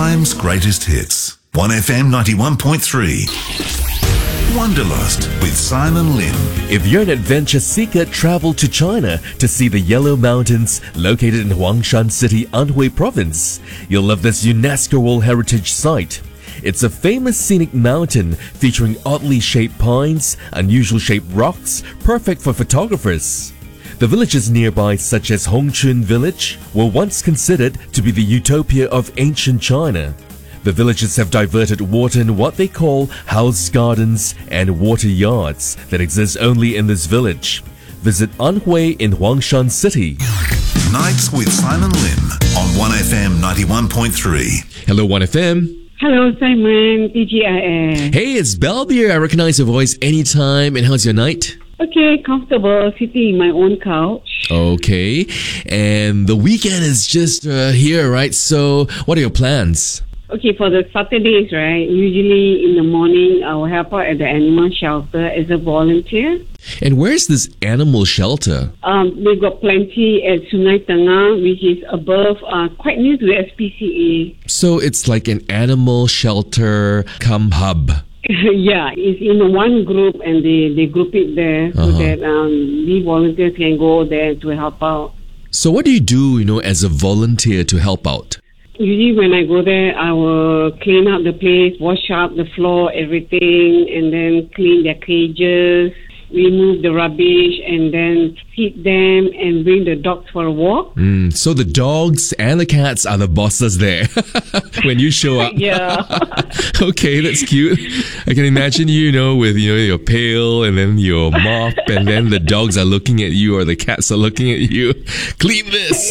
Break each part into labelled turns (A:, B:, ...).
A: time's greatest hits. 1FM 91.3. Wanderlust with Simon Lim.
B: If you're an adventure seeker, travel to China to see the Yellow Mountains located in Huangshan City, Anhui Province. You'll love this UNESCO World Heritage Site. It's a famous scenic mountain featuring oddly shaped pines, unusual shaped rocks, perfect for photographers. The villages nearby, such as Hongchun Village, were once considered to be the utopia of ancient China. The villages have diverted water in what they call house gardens and water yards that exist only in this village. Visit Anhui in Huangshan City.
A: Nights with Simon Lim on 1FM 91.3.
B: Hello, 1FM.
C: Hello, Simon, TGIS.
B: Hey, it's Belle here. I recognize your voice anytime. And how's your night?
C: Okay, comfortable, sitting in my own couch.
B: Okay. And the weekend is just here, right? So what are your plans?
C: Okay, for the Saturdays, right, usually in the morning, I will help out at the animal shelter as a volunteer.
B: And where's this animal shelter?
C: We've got plenty at Sungai Tengah, which is above, quite near to the SPCA.
B: So it's like an animal shelter cum hub.
C: Yeah, it's in one group and they group it there so that we volunteers can go there to help out.
B: So what do you do, as a volunteer to help out?
C: Usually when I go there, I will clean up the place, wash up the floor, everything, and then clean their cages, remove the rubbish, and then feed them and bring the dogs for a walk.
B: So the dogs and the cats are the bosses there when you show up.
C: Yeah.
B: Okay, that's cute. I can imagine you, with your pail and then your mop, and then the dogs are looking at you or the cats are looking at you. Clean this.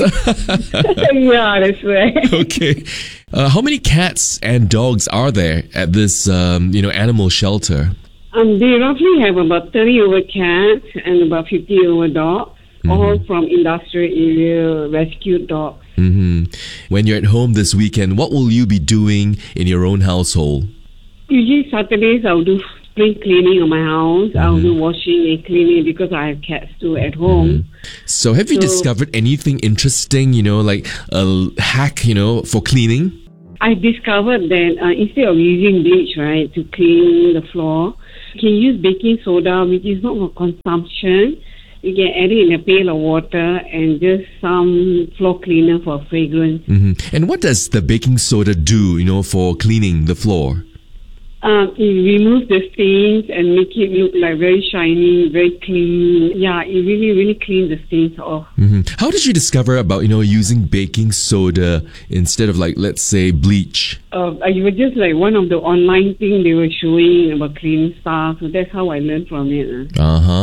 C: Yeah, that's right.
B: Okay. How many cats and dogs are there at this, animal shelter?
C: They roughly have about 30 over cats and about 50 over dogs, all from industrial area rescued dogs.
B: When you're at home this weekend, what will you be doing in your own household?
C: Usually Saturdays I'll do spring cleaning of my house. I'll do washing and cleaning because I have cats too at home.
B: So have you discovered anything interesting, like a hack, for cleaning?
C: I discovered that instead of using bleach, right, to clean the floor, you can use baking soda, which is not for consumption. You can add it in a pail of water and just some floor cleaner for fragrance.
B: And what does the baking soda do, for cleaning the floor?
C: It removes the stains and make it look like very shiny, very clean. Yeah, it really, really cleans the stains off.
B: How did you discover about, using baking soda instead of let's say bleach?
C: It was just one of the online things they were showing about cleaning stuff. So that's how I learned from it.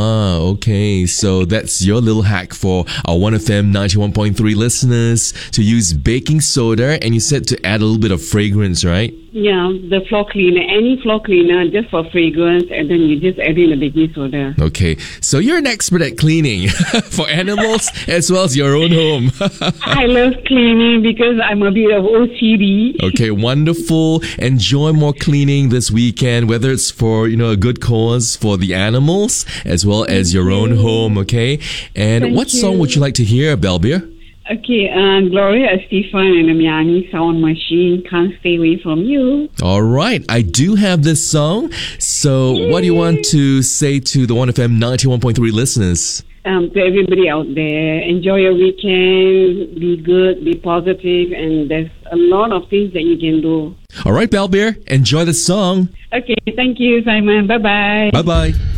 B: Okay. So that's your little hack for our 1FM 91.3 listeners to use baking soda, and you said to add a little bit of fragrance, right?
C: Yeah, the floor cleaner, any floor cleaner just for fragrance, and then you just add in the baking soda.
B: Okay, so you're an expert at cleaning for animals as well as your own home.
C: I love cleaning because I'm a bit of OCD.
B: Okay, wonderful. Enjoy more cleaning this weekend, whether it's for, a good cause for the animals as well as your own home, okay? And what song would you like to hear, Belbeer?
C: Okay, Gloria Estefan and the Miami Sound Machine, Can't Stay Away From You.
B: All right, I do have this song. So what do you want to say to the 1FM 91.3 listeners?
C: To everybody out there, enjoy your weekend, be good, be positive, and there's a lot of things that you can do.
B: All right, Belbeer, enjoy the song.
C: Okay, thank you, Simon. Bye-bye.
B: Bye-bye.